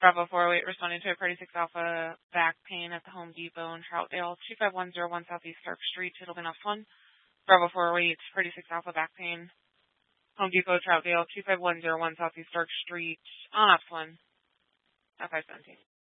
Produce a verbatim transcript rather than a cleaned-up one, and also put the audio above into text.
Bravo four oh eight responding to a Party six Alpha back pain at the Home Depot in Troutdale, two five one zero one Southeast Stark Street, Tittleton F one. Bravo four oh eight, Party six Alpha back pain. Home Depot, Troutdale, two five one zero one Southeast Stark Street, on F one, F five seventeen.